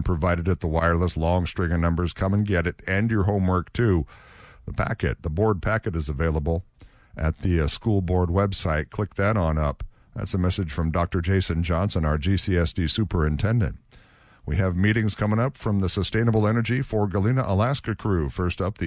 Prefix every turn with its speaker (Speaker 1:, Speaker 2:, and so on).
Speaker 1: provided at the wireless long string of numbers. Come and get it, and your homework too. The board packet is available at the school board website. Click that on up. That's a message from Dr. Jason Johnson, our GCSD superintendent. We have meetings coming up from the Sustainable Energy for Galena, Alaska crew. First up, the